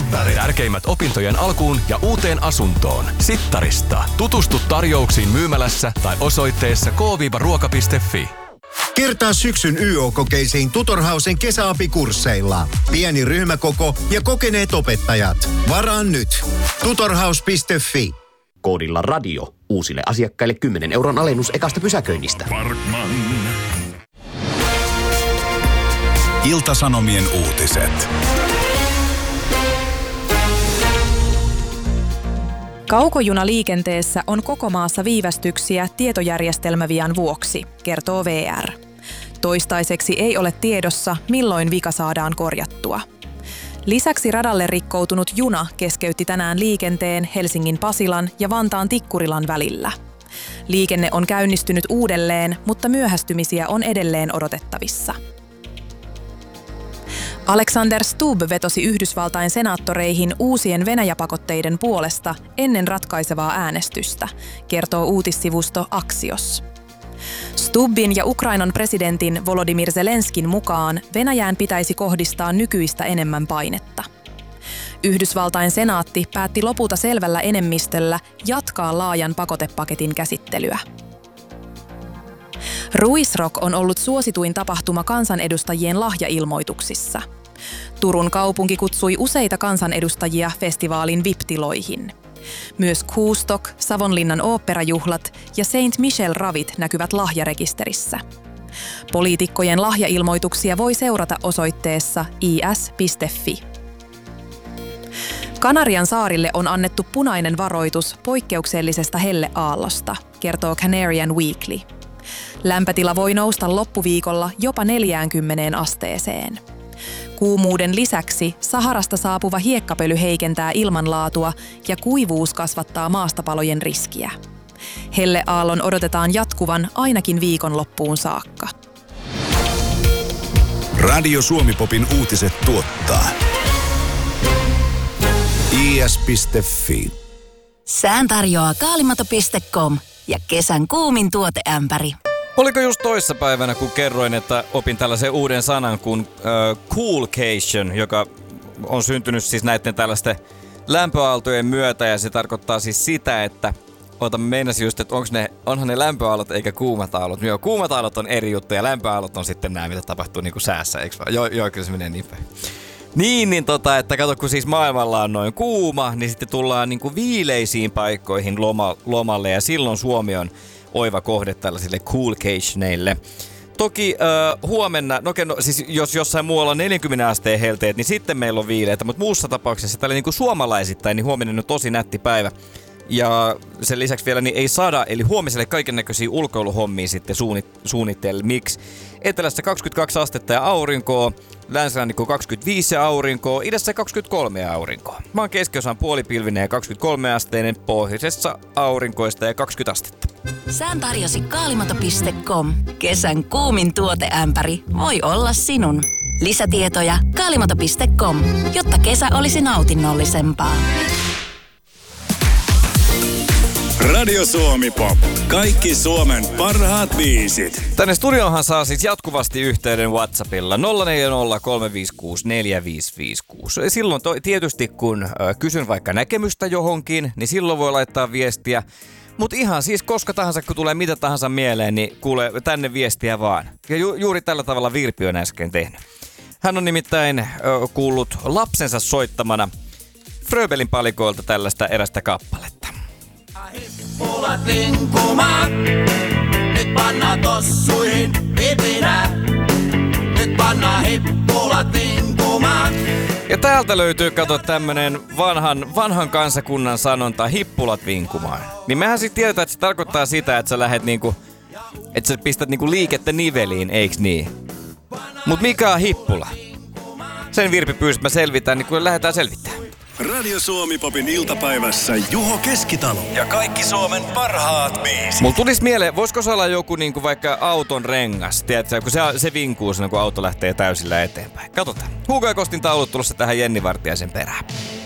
Sittari. Tärkeimmät opintojen alkuun ja uuteen asuntoon. Sittarista. Tutustu tarjouksiin myymälässä tai osoitteessa k-ruoka.fi. Kertaa syksyn YO-kokeisiin Tutorhausen kesäapikursseilla. Pieni ryhmäkoko ja kokeneet opettajat. Varaa nyt. Tutorhaus.fi. Koodilla radio. Uusille asiakkaille 10 € alennus ekasta pysäköinnistä. Parkman. Ilta-Sanomien uutiset. Kaukojunaliikenteessä on koko maassa viivästyksiä tietojärjestelmävian vuoksi, kertoo VR. Toistaiseksi ei ole tiedossa, milloin vika saadaan korjattua. Lisäksi radalle rikkoutunut juna keskeytti tänään liikenteen Helsingin Pasilan ja Vantaan Tikkurilan välillä. Liikenne on käynnistynyt uudelleen, mutta myöhästymisiä on edelleen odotettavissa. Alexander Stubb vetosi Yhdysvaltain senaattoreihin uusien Venäjä-pakotteiden puolesta ennen ratkaisevaa äänestystä, kertoo uutissivusto Axios. Stubbin ja Ukrainan presidentin Volodymyr Zelenskin mukaan Venäjään pitäisi kohdistaa nykyistä enemmän painetta. Yhdysvaltain senaatti päätti lopulta selvällä enemmistöllä jatkaa laajan pakotepaketin käsittelyä. Ruisrock on ollut suosituin tapahtuma kansanedustajien lahjailmoituksissa. Turun kaupunki kutsui useita kansanedustajia festivaalin VIP-tiloihin. Myös Kuustok, Savonlinnan oopperajuhlat ja Saint Michel-ravit näkyvät lahjarekisterissä. Poliitikkojen lahjailmoituksia voi seurata osoitteessa is.fi. Kanarian saarille on annettu punainen varoitus poikkeuksellisesta helleaallosta, kertoo Canarian Weekly. Lämpötila voi nousta loppuviikolla jopa 40 asteeseen. Kuumuuden lisäksi Saharasta saapuva hiekkapöly heikentää ilmanlaatua ja kuivuus kasvattaa maastopalojen riskiä. Helleaallon odotetaan jatkuvan ainakin viikonloppuun saakka. Radio Suomi-popin uutiset tuottaa is.fi. Sään tarjoaa kaalimato.com ja kesän kuumin tuoteämpäri. Oliko just toissapäivänä, kun kerroin, että opin tällaisen uuden sanan kuin coolcation, joka on syntynyt siis näiden tällaisten lämpöaaltojen myötä, ja se tarkoittaa siis sitä, että meinasin just, että onhan ne lämpöaallot eikä kuumat aallot. Joo, kuumat aallot on eri juttu ja lämpöaallot on sitten nämä, mitä tapahtuu niin kuin säässä, eikö vaan? Joo, kyllä se menee niin päin. Että kato, kun siis maailmalla on noin kuuma, niin sitten tullaan niin kuin viileisiin paikkoihin lomalle, ja silloin Suomi on oiva kohde tällaisille coolcationeille. Toki huomenna, siis jos jossain muualla on 40 asteen helteet, niin sitten meillä on viileitä, mutta muussa tapauksessa tällä niin kuin suomalaisittain, niin huominen on tosi nätti päivä. Ja sen lisäksi vielä niin ei sada, eli huomiselle kaikennäköisiä ulkoiluhommia sitten suunnitteilla. Miksi? Etelässä 22 astetta ja aurinkoa, länsirannikko 25 ja aurinkoa, idässä 23 ja aurinkoa. Maan keskiosan puolipilvinen ja 23 asteinen, pohjoisessa aurinkoista ja 20 astetta. Sään tarjosi kaalimato.com. Kesän kuumin tuoteämpäri voi olla sinun. Lisätietoja kaalimato.com, jotta kesä olisi nautinnollisempaa. Radio Suomi-pop. Kaikki Suomen parhaat biisit. Tänne studioonhan saa siis jatkuvasti yhteyden WhatsAppilla 0403564556. Silloin tietysti kun kysyn vaikka näkemystä johonkin, niin silloin voi laittaa viestiä. Mutta ihan siis koska tahansa, kun tulee mitä tahansa mieleen, niin kuule tänne viestiä vaan. Ja juuri tällä tavalla Virpi on äsken tehnyt. Hän on nimittäin kuullut lapsensa soittamana Fröbelin palikoilta tällaista erästä kappaletta. Hippulat vinkumaan, nyt panna tossuihin vipinä. Nyt panna hippulat vinkumaan. Ja täältä löytyy, kato, tämmönen vanhan kansakunnan sanonta, hippulat vinkumaan. Niin mehän sit tiedetään, että se tarkoittaa sitä, että sä lähet niinku, että sä pistät niinku liikettä niveliin, eiks niin? Mut mikä on hippula? Sen Virpi pyysi, että mä selvitään, niin kun lähdetään selvittämään. Radio Suomi-popin iltapäivässä Juho Keskitalo ja kaikki Suomen parhaat biisit. Mulla tulisi mieleen, voisiko se olla joku niinku vaikka auton rengas, tiedätkö, kun se vinkuu siinä, kun auto lähtee täysillä eteenpäin. Katsotaan. Hugo ja Kostin taulut tulossa tähän Jenni Vartiaisen perään.